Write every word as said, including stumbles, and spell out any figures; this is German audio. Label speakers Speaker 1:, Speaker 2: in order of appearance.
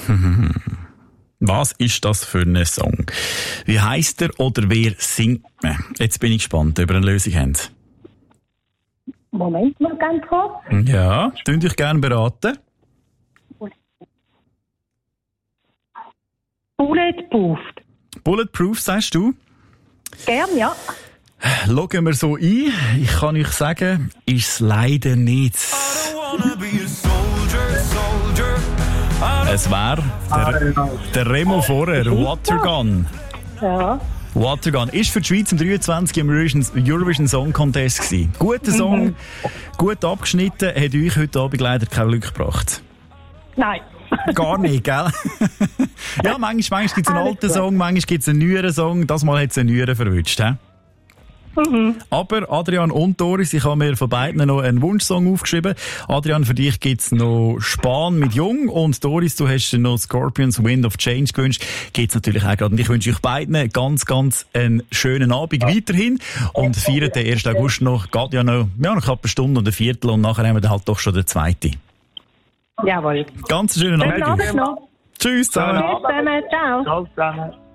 Speaker 1: Was ist das für ein Song? Wie heisst er oder wer singt man? Jetzt bin ich gespannt, ob ihr eine Lösung habt.
Speaker 2: Moment mal ganz kurz.
Speaker 1: Ja, könnt euch gerne beraten.
Speaker 2: Bulletproof.
Speaker 1: Bulletproof, sagst du?
Speaker 2: Gern, ja.
Speaker 1: Schauen wir so ein. Ich kann euch sagen, ist es leider nicht. Es wäre der, der Remo vorher, Watergun.
Speaker 2: Ja.
Speaker 1: Watergun ist für die Schweiz im dreiundzwanzig im Eurovision, Eurovision Song Contest gewesen. Guter Song, mhm. gut abgeschnitten, hat euch heute Abend leider kein Glück gebracht.
Speaker 2: Nein.
Speaker 1: Gar nicht, gell? Ja, manchmal, manchmal gibt es einen alten Song, manchmal gibt es einen neueren Song. Das Mal hat es einen neueren verwünscht, hä? Mhm. Aber Adrian und Doris, ich habe mir von beiden noch einen Wunschsong aufgeschrieben. Adrian, für dich gibt's noch Span mit Jung und Doris, du hast noch Scorpions Wind of Change gewünscht. Gibt's natürlich auch gerade. Und ich wünsche euch beiden ganz, ganz einen schönen Abend weiterhin und feiert den ersten August noch. Geht ja noch, ja, noch eine Stunde und ein Viertel und nachher haben wir dann halt doch schon den zweiten.
Speaker 2: Jawohl.
Speaker 1: Ganz schönen Abend.
Speaker 2: Abend noch.
Speaker 1: Tschüss zusammen.
Speaker 2: Tschüss zusammen. Ciao.
Speaker 3: Ciao zusammen.